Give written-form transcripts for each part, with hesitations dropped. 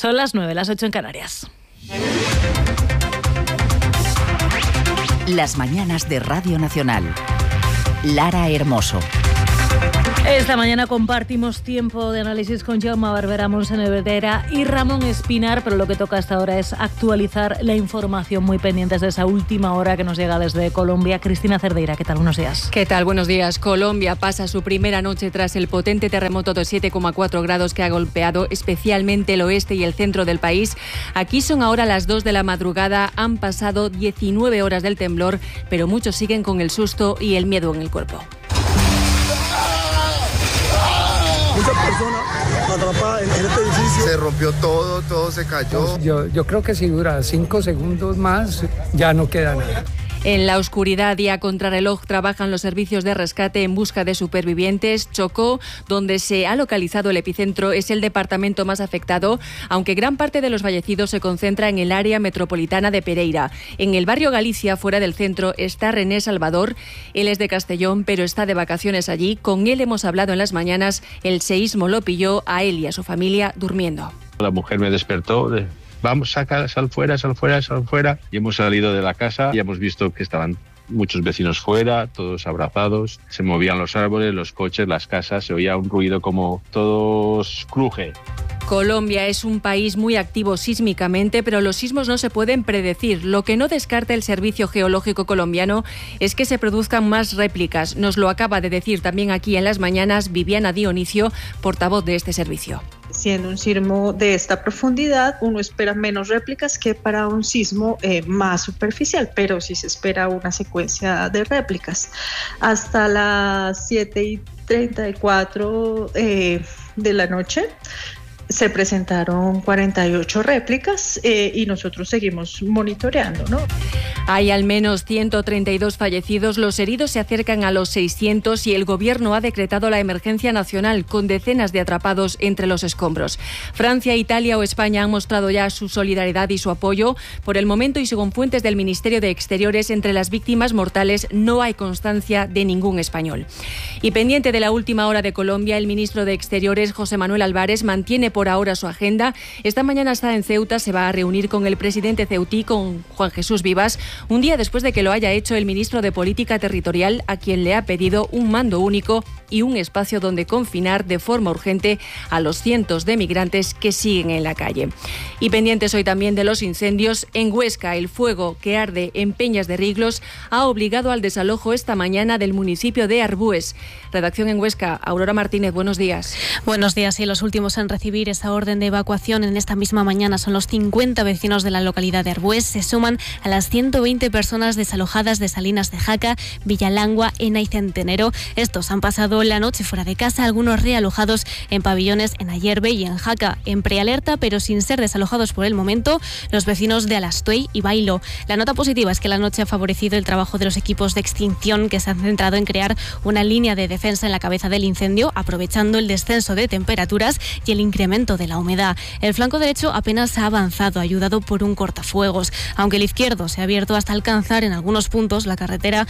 Son las 9, las 8 en Canarias. Las mañanas de Radio Nacional. Lara Hermoso. Esta mañana compartimos tiempo de análisis con Jaume Barberá, Montse Nebrera y Ramón Espinar, pero lo que toca hasta ahora es actualizar la información, muy pendientes de esa última hora que nos llega desde Colombia. Cristina Cerdeira, ¿qué tal? Buenos días. ¿Qué tal? Buenos días. Colombia pasa su primera noche tras el potente terremoto de 7,4 grados que ha golpeado especialmente el oeste y el centro del país. Aquí son ahora las 2 de la madrugada, han pasado 19 horas del temblor, pero muchos siguen con el susto y el miedo en el cuerpo. Muchas personas atrapadas en este edificio. Se rompió todo se cayó. Yo creo que si dura 5 segundos más, ya no queda nada. En la oscuridad y a contrarreloj trabajan los servicios de rescate en busca de supervivientes. Chocó, donde se ha localizado el epicentro, es el departamento más afectado, aunque gran parte de los fallecidos se concentra en el área metropolitana de Pereira. En el barrio Galicia, fuera del centro, está René Salvador. Él es de Castellón, pero está de vacaciones allí. Con él hemos hablado en las mañanas. El seísmo lo pilló a él y a su familia durmiendo. La mujer me despertó vamos, sal fuera. Y hemos salido de la casa y hemos visto que estaban muchos vecinos fuera, todos abrazados. Se movían los árboles, los coches, las casas. Se oía un ruido como todos cruje. Colombia es un país muy activo sísmicamente, pero los sismos no se pueden predecir. Lo que no descarta el Servicio Geológico colombiano es que se produzcan más réplicas. Nos lo acaba de decir también aquí en las mañanas Viviana Dionisio, portavoz de este servicio. Siendo un sismo de esta profundidad, uno espera menos réplicas que para un sismo más superficial, pero sí se espera una secuencia de réplicas. Hasta las 7:34 de la noche se presentaron 48 réplicas y nosotros seguimos monitoreando, ¿no? Hay al menos 132 fallecidos, los heridos se acercan a los 600 y el Gobierno ha decretado la emergencia nacional con decenas de atrapados entre los escombros. Francia, Italia o España han mostrado ya su solidaridad y su apoyo. Por el momento y según fuentes del Ministerio de Exteriores, entre las víctimas mortales no hay constancia de ningún español. Y pendiente de la última hora de Colombia, el ministro de Exteriores, José Manuel Álvarez, mantiene por ahora su agenda. Esta mañana está en Ceuta, se va a reunir con el presidente ceutí, con Juan Jesús Vivas, un día después de que lo haya hecho el ministro de Política Territorial, a quien le ha pedido un mando único y un espacio donde confinar de forma urgente a los cientos de migrantes que siguen en la calle. Y pendientes hoy también de los incendios. En Huesca, el fuego que arde en Peñas de Riglos ha obligado al desalojo esta mañana del municipio de Arbues. Redacción en Huesca, Aurora Martínez, buenos días. Buenos días, y los últimos en recibir esa orden de evacuación en esta misma mañana son los 50 vecinos de la localidad de Arbues. Se suman a las 120 personas desalojadas de Salinas de Jaca, Villalangua, Ena y Centenero. Estos han pasado la noche fuera de casa, algunos realojados en pabellones en Ayerbe y en Jaca, en prealerta, pero sin ser desalojados por el momento, los vecinos de Alastuey y Bailo. La nota positiva es que la noche ha favorecido el trabajo de los equipos de extinción, que se han centrado en crear una línea de defensa en la cabeza del incendio, aprovechando el descenso de temperaturas y el incremento de la humedad. El flanco derecho apenas ha avanzado, ayudado por un cortafuegos, aunque el izquierdo se ha abierto hasta alcanzar en algunos puntos la carretera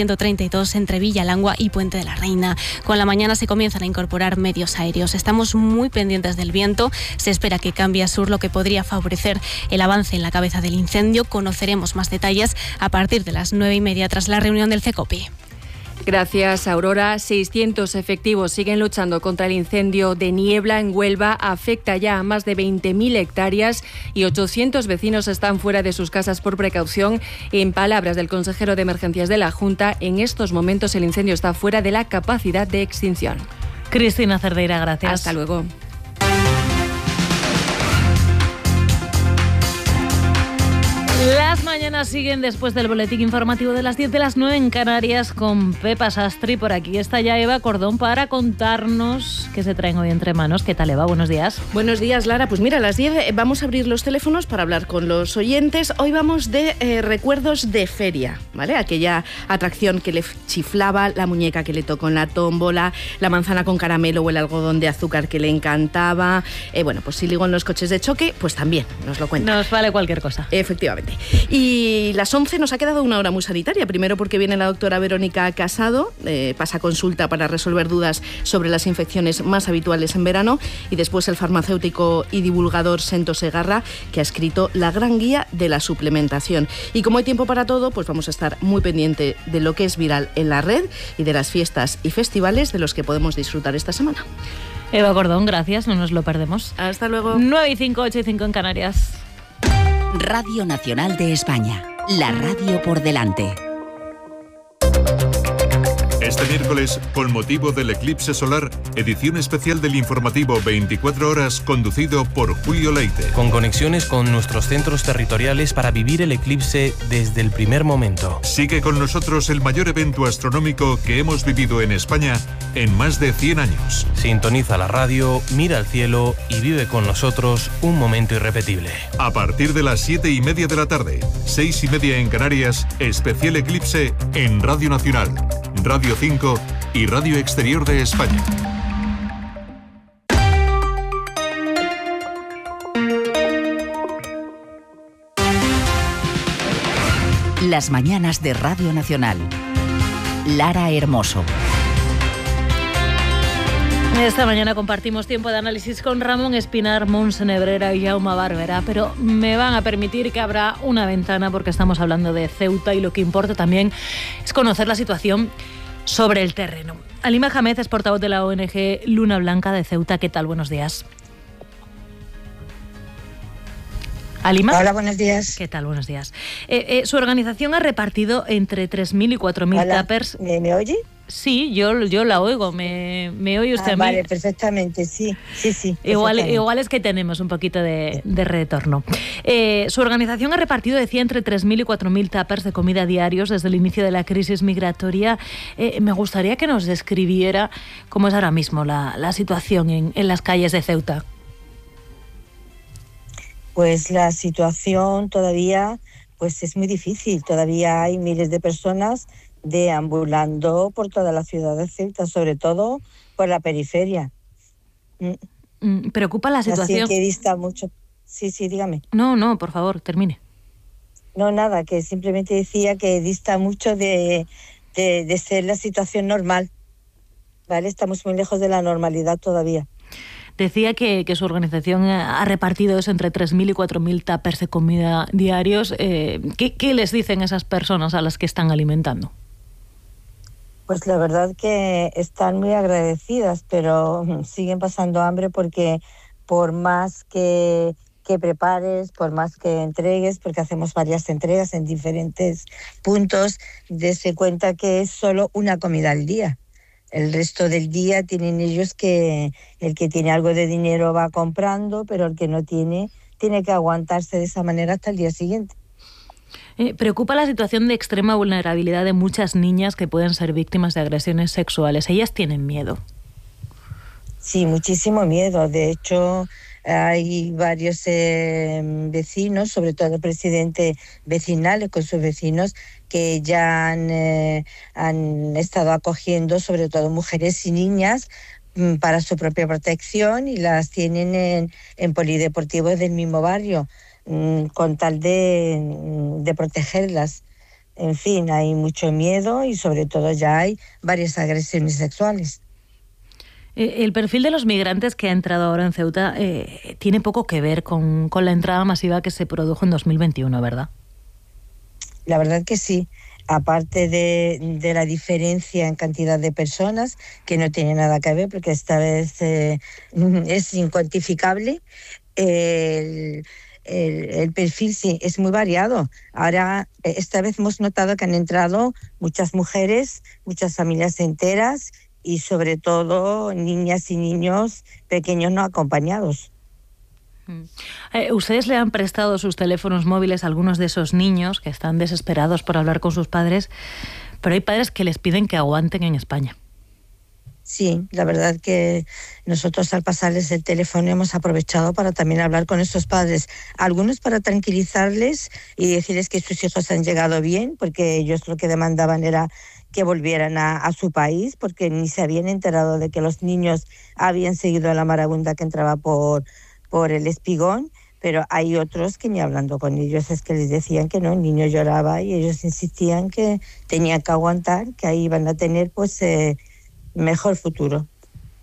A132 entre Villalangua y Puente de la Reina. Con la mañana se comienzan a incorporar medios aéreos. Estamos muy pendientes del viento. Se espera que cambie a sur, lo que podría favorecer el avance en la cabeza del incendio. Conoceremos más detalles a partir de las 9:30 tras la reunión del CECOPI. Gracias, Aurora. 600 efectivos siguen luchando contra el incendio de niebla en Huelva. Afecta ya a más de 20.000 hectáreas y 800 vecinos están fuera de sus casas por precaución. En palabras del consejero de Emergencias de la Junta, en estos momentos el incendio está fuera de la capacidad de extinción. Cristina Cerdeira, gracias. Hasta luego. Las mañanas siguen después del boletín informativo de las 10 de las 9 en Canarias con Pepa Sastry. Por aquí está ya Eva Cordón para contarnos qué se traen hoy entre manos. ¿Qué tal, Eva? Buenos días. Buenos días, Lara. Pues mira, a las 10 vamos a abrir los teléfonos para hablar con los oyentes. Hoy vamos de recuerdos de feria, ¿vale? Aquella atracción que le chiflaba, la muñeca que le tocó en la tómbola, la manzana con caramelo o el algodón de azúcar que le encantaba. Bueno, pues si ligó en los coches de choque, pues también nos lo cuentan. Nos vale cualquier cosa. Efectivamente. Y las 11 nos ha quedado una hora muy sanitaria. Primero porque viene la doctora Verónica Casado, pasa consulta para resolver dudas sobre las infecciones situaciones más habituales en verano, y después el farmacéutico y divulgador Sento Segarra, que ha escrito la gran guía de la suplementación. Y como hay tiempo para todo, pues vamos a estar muy pendiente de lo que es viral en la red y de las fiestas y festivales de los que podemos disfrutar esta semana. Eva Cordón, gracias, no nos lo perdemos. Hasta luego. 9:05, 8:05 en Canarias. Radio Nacional de España, la radio por delante. Este miércoles, con motivo del eclipse solar, edición especial del informativo 24 horas conducido por Julio Leite. Con conexiones con nuestros centros territoriales para vivir el eclipse desde el primer momento. Sigue con nosotros el mayor evento astronómico que hemos vivido en España en más de 100 años. Sintoniza la radio, mira al cielo y vive con nosotros un momento irrepetible. A partir de las 7:30 de la tarde, 6:30 en Canarias, especial eclipse en Radio Nacional, Radio 5 y Radio Exterior de España. Las mañanas de Radio Nacional. Lara Hermoso. Esta mañana compartimos tiempo de análisis con Ramón Espinar, Montse Nebrera y Jaume Barberá, pero me van a permitir que abra una ventana porque estamos hablando de Ceuta y lo que importa también es conocer la situación sobre el terreno. Halima Hamed es portavoz de la ONG Luna Blanca de Ceuta. ¿Qué tal? Buenos días. Halima. Hola, buenos días. ¿Qué tal? Buenos días. Su organización ha repartido entre 3.000 y 4.000 tuppers. ¿Me oye? Sí, yo la oigo. ¿Me oye usted a mí? Vale, perfectamente, sí. Igual es que tenemos un poquito de retorno. Su organización ha repartido, decía, entre 3.000 y 4.000 tuppers de comida diarios desde el inicio de la crisis migratoria. Me gustaría que nos describiera cómo es ahora mismo la situación en las calles de Ceuta. Pues la situación todavía pues es muy difícil. Todavía hay miles de personas deambulando por toda la ciudad de Ceuta, sobre todo por la periferia. ¿Preocupa la situación? Así que dista mucho. Sí, dígame. No, por favor, termine. No, nada, que simplemente decía que dista mucho de ser la situación normal. ¿Vale? Estamos muy lejos de la normalidad todavía. Decía que su organización ha repartido eso entre 3.000 y 4.000 tuppers de comida diarios. ¿Qué les dicen esas personas a las que están alimentando? Pues la verdad que están muy agradecidas, pero siguen pasando hambre porque por más que prepares, por más que entregues, porque hacemos varias entregas en diferentes puntos, dése cuenta que es solo una comida al día. El resto del día tienen ellos que el que tiene algo de dinero va comprando, pero el que no tiene que aguantarse de esa manera hasta el día siguiente. Preocupa la situación de extrema vulnerabilidad de muchas niñas que pueden ser víctimas de agresiones sexuales. Ellas tienen miedo. Sí, muchísimo miedo. De hecho, hay varios vecinos, sobre todo el presidente vecinal con sus vecinos, que ya han estado acogiendo sobre todo mujeres y niñas para su propia protección y las tienen en polideportivos del mismo barrio con tal de protegerlas. En fin, hay mucho miedo y sobre todo ya hay varias agresiones sexuales. El perfil de los migrantes que ha entrado ahora en Ceuta tiene poco que ver con la entrada masiva que se produjo en 2021, ¿verdad? La verdad que sí. Aparte de la diferencia en cantidad de personas, que no tiene nada que ver, porque esta vez es incuantificable, el perfil sí es muy variado. Ahora, esta vez hemos notado que han entrado muchas mujeres, muchas familias enteras y sobre todo niñas y niños pequeños no acompañados. Ustedes le han prestado sus teléfonos móviles a algunos de esos niños que están desesperados por hablar con sus padres, pero hay padres que les piden que aguanten en España. Sí, la verdad que nosotros al pasarles el teléfono hemos aprovechado para también hablar con estos padres. Algunos para tranquilizarles y decirles que sus hijos han llegado bien, porque ellos lo que demandaban era que volvieran a su país, porque ni se habían enterado de que los niños habían seguido la marabunta que entraba por el Espigón, pero hay otros que ni hablando con ellos es que les decían que no, el niño lloraba y ellos insistían que tenían que aguantar, que ahí iban a tener pues mejor futuro.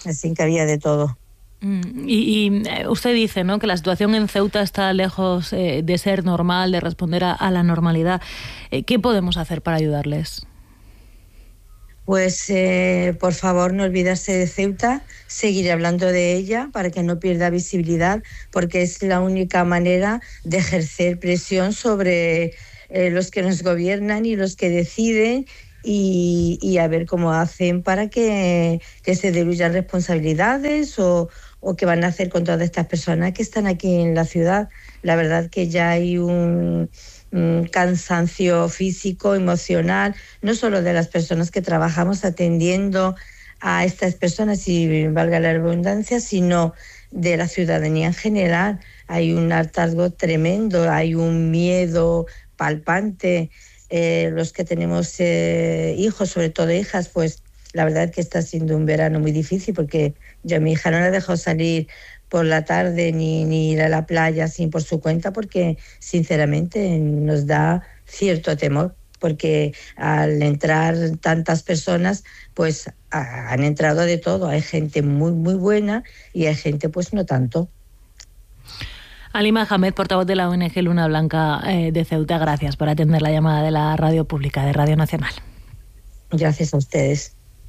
Así que había de todo. Y usted dice, ¿no?, que la situación en Ceuta está lejos de ser normal, de responder a la normalidad. ¿Qué podemos hacer para ayudarles? Pues por favor, no olvidarse de Ceuta, seguir hablando de ella para que no pierda visibilidad, porque es la única manera de ejercer presión sobre los que nos gobiernan y los que deciden, y a ver cómo hacen para que se diluyan responsabilidades o qué van a hacer con todas estas personas que están aquí en la ciudad. La verdad que ya hay un cansancio físico, emocional, no solo de las personas que trabajamos atendiendo a estas personas, y valga la redundancia, sino de la ciudadanía en general. Hay un hartazgo tremendo, hay un miedo palpante. Los que tenemos hijos, sobre todo hijas, pues la verdad que está siendo un verano muy difícil, porque yo a mi hija no la dejo salir por la tarde ni ir a la playa sin por su cuenta, porque sinceramente nos da cierto temor, porque al entrar tantas personas, pues han entrado de todo. Hay gente muy muy buena y hay gente pues no tanto. Halima Hamed, portavoz de la ONG Luna Blanca de Ceuta, gracias por atender la llamada de la radio pública de Radio Nacional. Gracias a ustedes.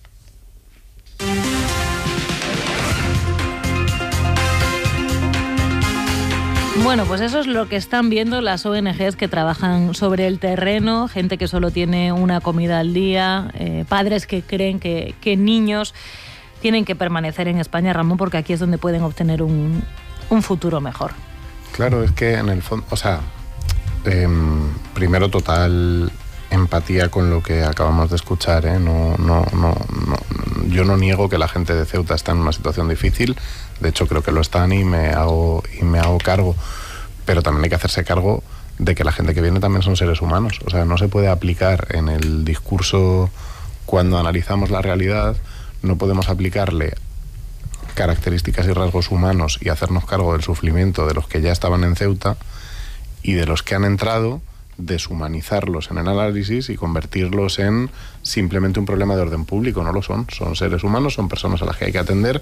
Bueno, pues eso es lo que están viendo las ONGs que trabajan sobre el terreno, gente que solo tiene una comida al día, padres que creen que niños tienen que permanecer en España, Ramón, porque aquí es donde pueden obtener un futuro mejor. Claro, es que en el fondo, o sea, primero total empatía con lo que acabamos de escuchar, ¿eh? No, yo no niego que la gente de Ceuta está en una situación difícil. De hecho, creo que lo están y me hago cargo. Pero también hay que hacerse cargo de que la gente que viene también son seres humanos. O sea, no se puede aplicar en el discurso cuando analizamos la realidad, no podemos aplicarle características y rasgos humanos y hacernos cargo del sufrimiento de los que ya estaban en Ceuta y de los que han entrado, deshumanizarlos en el análisis y convertirlos en simplemente un problema de orden público. No lo son, son seres humanos, son personas a las que hay que atender.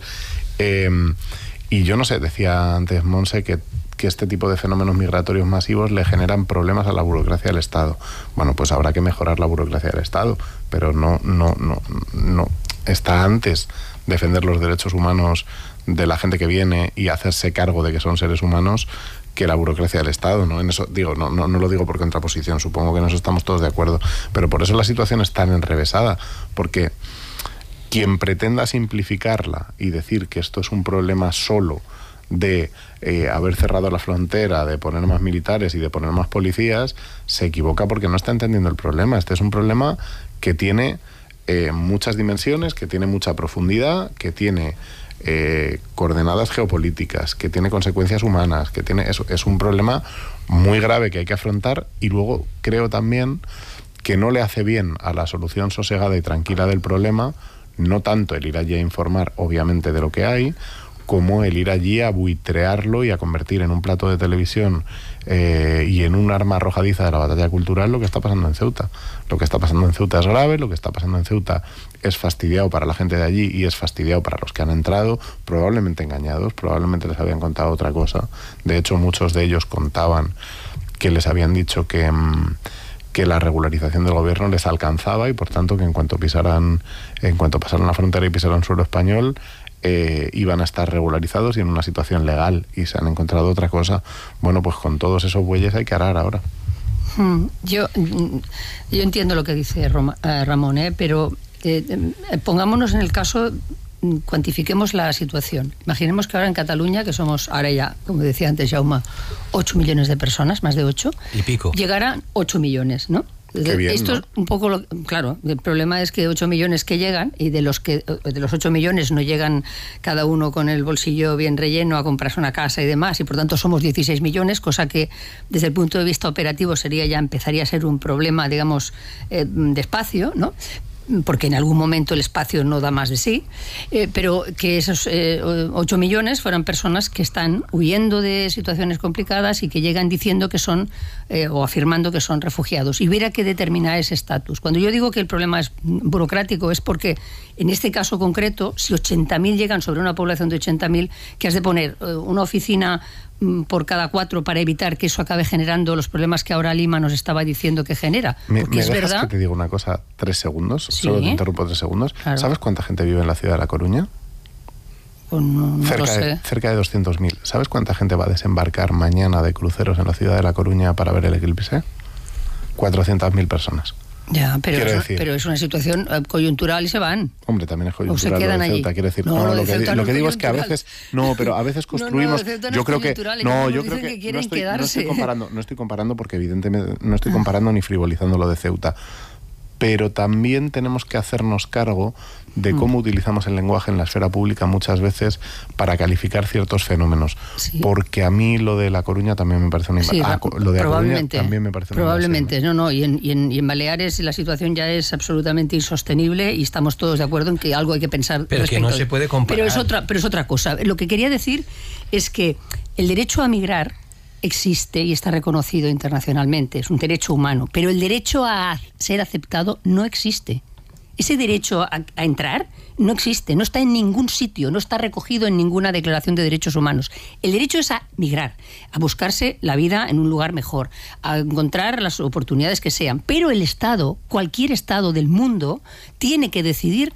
Y yo no sé, decía antes Monse que este tipo de fenómenos migratorios masivos le generan problemas a la burocracia del Estado. Bueno, pues habrá que mejorar la burocracia del Estado, pero no está antes defender los derechos humanos de la gente que viene y hacerse cargo de que son seres humanos que la burocracia del Estado, ¿no? En eso digo, no lo digo por contraposición, supongo que en eso estamos todos de acuerdo, pero por eso la situación es tan enrevesada, porque quien pretenda simplificarla y decir que esto es un problema solo de haber cerrado la frontera, de poner más militares y de poner más policías, se equivoca porque no está entendiendo el problema. Este es un problema que tiene muchas dimensiones, que tiene mucha profundidad, que tiene coordenadas geopolíticas, que tiene consecuencias humanas, que tiene es un problema muy grave que hay que afrontar. Y luego creo también que no le hace bien a la solución sosegada y tranquila del problema, no tanto el ir allí a informar, obviamente, de lo que hay, como el ir allí a buitrearlo y a convertir en un plato de televisión y en un arma arrojadiza de la batalla cultural lo que está pasando en Ceuta. Lo que está pasando en Ceuta es grave, lo que está pasando en Ceuta es fastidiado para la gente de allí y es fastidiado para los que han entrado, probablemente engañados, probablemente les habían contado otra cosa. De hecho, muchos de ellos contaban que les habían dicho que la regularización del gobierno les alcanzaba y por tanto que en cuanto pasaran la frontera y pisaran suelo español, iban a estar regularizados y en una situación legal, y se han encontrado otra cosa. Bueno, pues con todos esos bueyes hay que arar ahora. Yo entiendo lo que dice Ramón, pero pongámonos en el caso, cuantifiquemos la situación. Imaginemos que ahora en Cataluña, que somos ahora ya, como decía antes Jaume, 8 millones de personas, más de 8, y pico, llegarán 8 millones, ¿no? Qué bien, esto ¿no? es un poco claro, el problema es que 8 millones que llegan, y de los 8 millones no llegan cada uno con el bolsillo bien relleno a comprarse una casa y demás, y por tanto somos 16 millones, cosa que desde el punto de vista operativo empezaría a ser un problema, digamos, de espacio, ¿no? porque en algún momento el espacio no da más de sí, pero que esos 8 millones fueran personas que están huyendo de situaciones complicadas y que llegan diciendo que son, o afirmando que son refugiados. Y hubiera que determinar ese estatus. Cuando yo digo que el problema es burocrático, es porque en este caso concreto, si 80.000 llegan sobre una población de 80.000, que has de poner una oficina por cada 4 para evitar que eso acabe generando los problemas que ahora Lima nos estaba diciendo que genera. ¿Me es dejas verdad que te diga una cosa 3 segundos? Sí. Solo te interrumpo 3 segundos. Claro. ¿Sabes cuánta gente vive en la ciudad de La Coruña? Pues no lo sé. Cerca de 200.000. ¿Sabes cuánta gente va a desembarcar mañana de cruceros en la ciudad de La Coruña para ver el eclipse? 400.000 personas. Ya, pero Quiero es una situación coyuntural y se van. Hombre, también es coyuntural. O se quedan lo de Ceuta, allí. quiero decir. No, lo de Ceuta lo no que es digo es que a coyuntural. veces, pero a veces construimos. No, Ceuta no yo es creo que coyuntural, yo creo que quieren no quedarse. estoy comparando porque evidentemente no estoy comparando ni frivolizando lo de Ceuta. Pero también tenemos que hacernos cargo de cómo utilizamos el lenguaje en la esfera pública muchas veces para calificar ciertos fenómenos. Sí. Porque a mí lo de La Coruña también me parece una invasión. Lo de La Coruña también me parece una probablemente, invasión. Y en Baleares la situación ya es absolutamente insostenible y estamos todos de acuerdo en que algo hay que pensar. Pero que no se puede comparar. Pero es otra cosa. Lo que quería decir es que el derecho a migrar existe y está reconocido internacionalmente, es un derecho humano, pero el derecho a ser aceptado no existe. Ese derecho a entrar no existe, no está en ningún sitio, no está recogido en ninguna declaración de derechos humanos. El derecho es a migrar, a buscarse la vida en un lugar mejor, a encontrar las oportunidades que sean, pero el Estado, cualquier Estado del mundo, tiene que decidir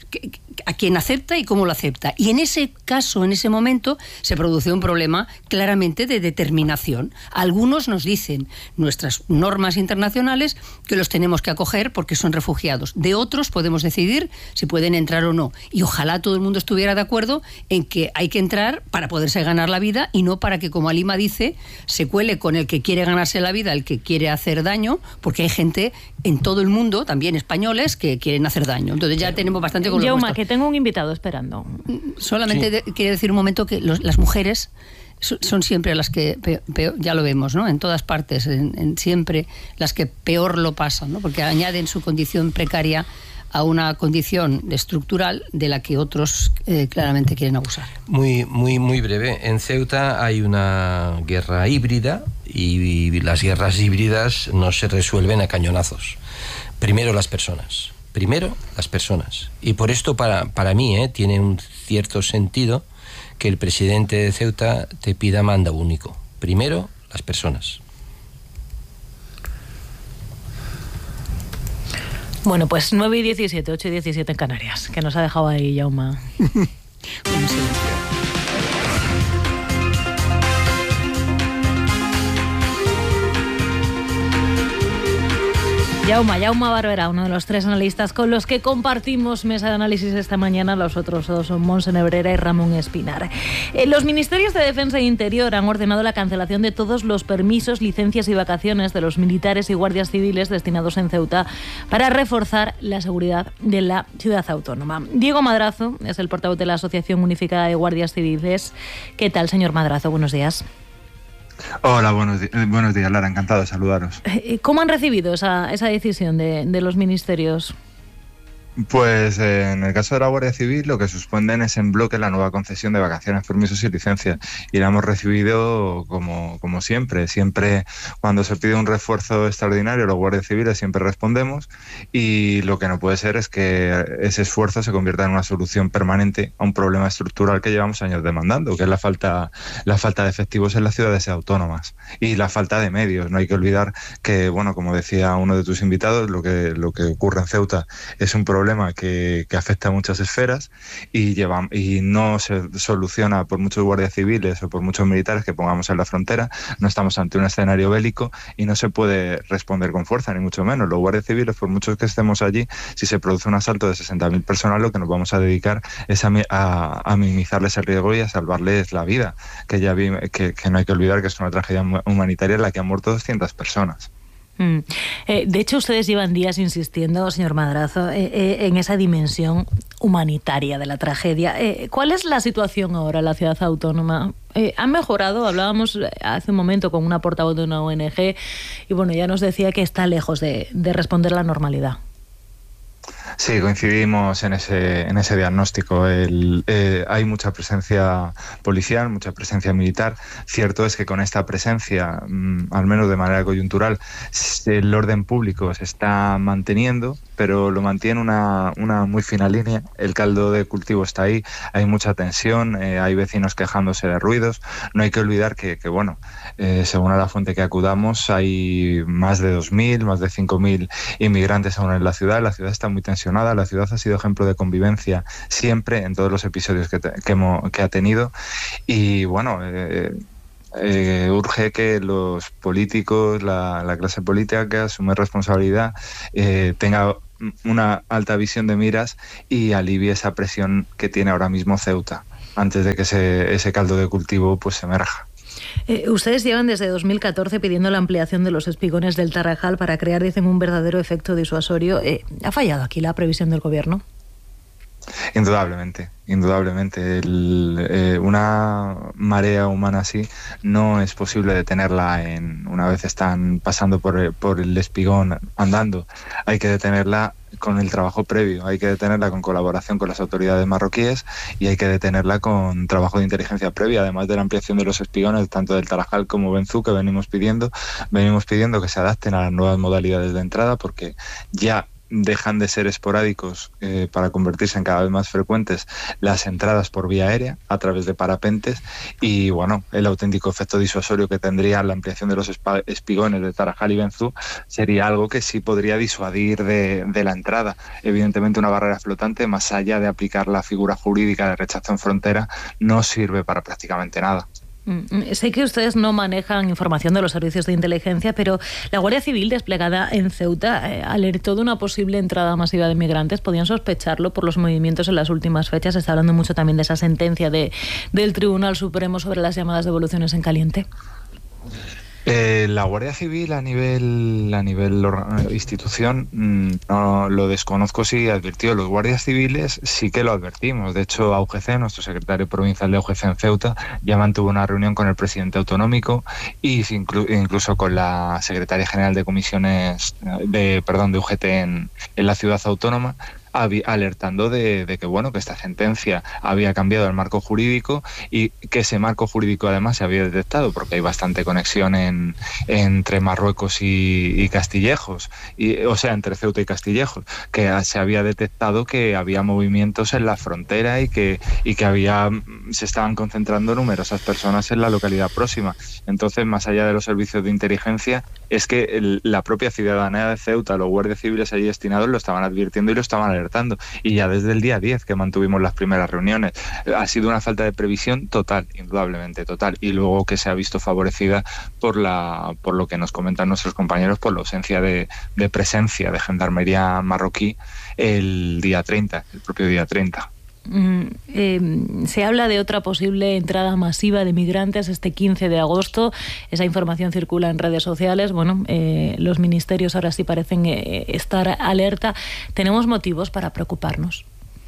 a quién acepta y cómo lo acepta. Y en ese caso, en ese momento, se produce un problema claramente de determinación. Algunos nos dicen nuestras normas internacionales que los tenemos que acoger porque son refugiados. De otros podemos decidir si pueden entrar o no. Y ojalá todo el mundo estuviera de acuerdo en que hay que entrar para poderse ganar la vida y no para que, como Alima dice, se cuele con el que quiere ganarse la vida, el que quiere hacer daño, porque hay gente en todo el mundo, también españoles, que quieren hacer daño. Entonces ya tenemos bastante con Jaume, que tengo un invitado esperando. Solamente quiero decir un momento que las mujeres son siempre las que peor, ya lo vemos, ¿no? En todas partes, en siempre las que peor lo pasan, ¿no? Porque añaden su condición precaria a una condición estructural de la que otros claramente quieren abusar. Muy breve. En Ceuta hay una guerra híbrida y las guerras híbridas no se resuelven a cañonazos. Primero las personas. Y por esto para mí tiene un cierto sentido que el presidente de Ceuta te pida mando único. Primero las personas. Bueno, pues 9:17, 8:17 en Canarias, que nos ha dejado ahí Jaume. Jaume Barberá, uno de los 3 analistas con los que compartimos mesa de análisis esta mañana. Los otros 2 son Montse Nebrera y Ramón Espinar. Los ministerios de Defensa e Interior han ordenado la cancelación de todos los permisos, licencias y vacaciones de los militares y guardias civiles destinados en Ceuta para reforzar la seguridad de la ciudad autónoma. Diego Madrazo es el portavoz de la Asociación Unificada de Guardias Civiles. ¿Qué tal, señor Madrazo? Buenos días. Hola, buenos días, Lara, encantado de saludaros. ¿Cómo han recibido esa decisión de los ministerios? Pues en el caso de la Guardia Civil lo que suspenden es en bloque la nueva concesión de vacaciones, permisos y licencias, y la hemos recibido como siempre cuando se pide un refuerzo extraordinario los guardias civiles siempre respondemos, y lo que no puede ser es que ese esfuerzo se convierta en una solución permanente a un problema estructural que llevamos años demandando, que es la falta de efectivos en las ciudades autónomas y la falta de medios. No hay que olvidar que, bueno, como decía uno de tus invitados, lo que ocurre en Ceuta es un problema que afecta a muchas esferas y no se soluciona por muchos guardias civiles o por muchos militares que pongamos en la frontera. No estamos ante un escenario bélico y no se puede responder con fuerza, ni mucho menos. Los guardias civiles, por muchos que estemos allí, si se produce un asalto de 60.000 personas, lo que nos vamos a dedicar es a minimizarles el riesgo y a salvarles la vida, que no hay que olvidar que es una tragedia humanitaria en la que han muerto 200 personas. De hecho, ustedes llevan días insistiendo, señor Madrazo, en esa dimensión humanitaria de la tragedia. ¿Cuál es la situación ahora en la ciudad autónoma? ¿Ha mejorado? Hablábamos hace un momento con una portavoz de una ONG y bueno, ya nos decía que está lejos de responder a la normalidad. Sí, coincidimos en ese diagnóstico. Hay mucha presencia policial, mucha presencia militar. Cierto es que con esta presencia, al menos de manera coyuntural, el orden público se está manteniendo, pero lo mantiene una muy fina línea. El caldo de cultivo está ahí, hay mucha tensión, hay vecinos quejándose de ruidos. No hay que olvidar que según a la fuente que acudamos, hay más de 2.000, más de 5.000 inmigrantes aún en la ciudad. La ciudad está muy tensionada, la ciudad ha sido ejemplo de convivencia siempre en todos los episodios que ha tenido, y bueno, urge que los políticos, la clase política que asume responsabilidad, tenga una alta visión de miras y alivie esa presión que tiene ahora mismo Ceuta antes de que ese caldo de cultivo pues emerja. Ustedes llevan desde 2014 pidiendo la ampliación de los espigones del Tarajal para crear, dicen, un verdadero efecto disuasorio. ¿Ha fallado aquí la previsión del Gobierno? Indudablemente. Una marea humana así no es posible detenerla una vez están pasando por el espigón andando. Hay que detenerla con el trabajo previo, hay que detenerla con colaboración con las autoridades marroquíes y hay que detenerla con trabajo de inteligencia previa, además de la ampliación de los espigones tanto del Tarajal como Benzú, que venimos pidiendo que se adapten a las nuevas modalidades de entrada, porque ya dejan de ser esporádicos para convertirse en cada vez más frecuentes las entradas por vía aérea a través de parapentes, y bueno, el auténtico efecto disuasorio que tendría la ampliación de los espigones de Tarajal y Benzú sería algo que sí podría disuadir de la entrada. Evidentemente, una barrera flotante, más allá de aplicar la figura jurídica de rechazo en frontera, no sirve para prácticamente nada. Sé que ustedes no manejan información de los servicios de inteligencia, pero la Guardia Civil desplegada en Ceuta alertó de una posible entrada masiva de migrantes. ¿Podían sospecharlo por los movimientos en las últimas fechas? Se está hablando mucho también de esa sentencia del Tribunal Supremo sobre las llamadas devoluciones en caliente. La Guardia Civil a nivel institución no lo desconozco si advirtió. Los guardias civiles sí que lo advertimos. De hecho, AUGC, nuestro secretario provincial de AUGC en Ceuta, ya mantuvo una reunión con el presidente autonómico y incluso con la secretaria general de comisiones de UGT en la ciudad autónoma, alertando de que esta sentencia había cambiado el marco jurídico y que ese marco jurídico además se había detectado, porque hay bastante conexión entre Marruecos y Castillejos, entre Ceuta y Castillejos, que se había detectado que había movimientos en la frontera y que se estaban concentrando numerosas personas en la localidad próxima. Entonces, más allá de los servicios de inteligencia, es que la propia ciudadanía de Ceuta, los guardias civiles allí destinados, lo estaban advirtiendo y lo estaban alertando. Y ya desde el día 10 que mantuvimos las primeras reuniones, ha sido una falta de previsión total, indudablemente total, y luego que se ha visto favorecida por lo que nos comentan nuestros compañeros, por la ausencia de presencia de gendarmería marroquí el propio día 30. Se habla de otra posible entrada masiva de migrantes este 15 de agosto. Esa información circula en redes sociales. Los ministerios ahora sí parecen estar alerta. ¿Tenemos motivos para preocuparnos?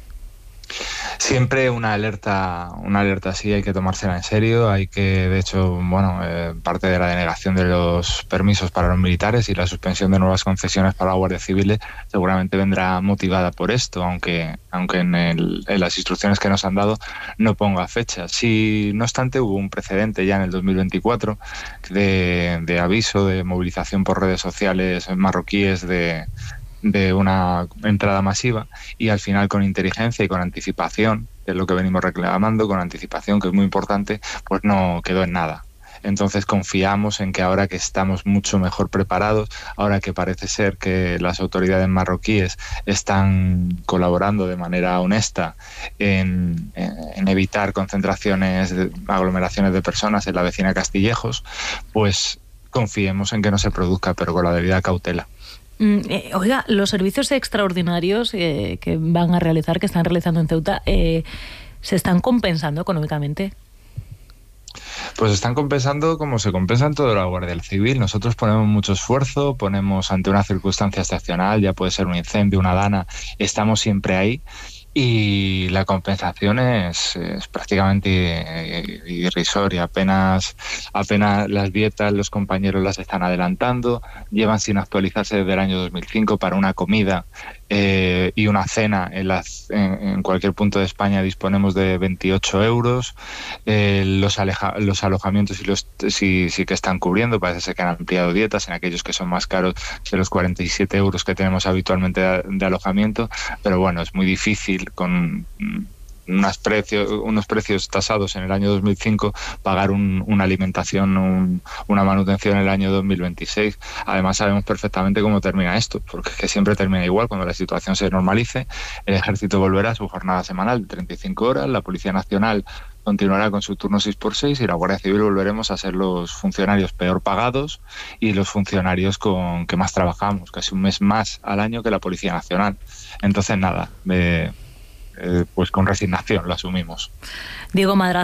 Siempre una alerta así hay que tomársela en serio. Hay que, de hecho, parte de la denegación de los permisos para los militares y la suspensión de nuevas concesiones para la Guardia Civil seguramente vendrá motivada por esto, aunque en las instrucciones que nos han dado no ponga fecha. Sí, no obstante, hubo un precedente ya en el 2024 de aviso de movilización por redes sociales marroquíes de una entrada masiva, y al final, con inteligencia y con anticipación, que es lo que venimos reclamando, con anticipación, que es muy importante, pues no quedó en nada. Entonces confiamos en que ahora que estamos mucho mejor preparados, ahora que parece ser que las autoridades marroquíes están colaborando de manera honesta en evitar concentraciones, aglomeraciones de personas en la vecina Castillejos, pues confiemos en que no se produzca, pero con la debida cautela. Oiga, los servicios extraordinarios que están realizando en Ceuta, ¿se están compensando económicamente? Pues están compensando como se compensa en toda la Guardia Civil. Nosotros ponemos mucho esfuerzo, ponemos ante una circunstancia excepcional, ya puede ser un incendio, una dana, estamos siempre ahí. Y la compensación es prácticamente irrisoria. Apenas las dietas los compañeros las están adelantando, llevan sin actualizarse desde el año 2005 para una comida y una cena en cualquier punto de España disponemos de 28 euros. Los alojamientos sí que están cubriendo, parece ser que han ampliado dietas en aquellos que son más caros de los 47 euros que tenemos habitualmente de alojamiento, pero bueno, es muy difícil con unos precios tasados en el año 2005 pagar una alimentación, una manutención en el año 2026. Además sabemos perfectamente cómo termina esto, porque es que siempre termina igual. Cuando la situación se normalice, el Ejército volverá a su jornada semanal de 35 horas, la Policía Nacional continuará con su turno 6x6 y la Guardia Civil volveremos a ser los funcionarios peor pagados y los funcionarios con que más trabajamos, casi un mes más al año que la Policía Nacional. Entonces nada, pues con resignación lo asumimos. Diego Madrazo.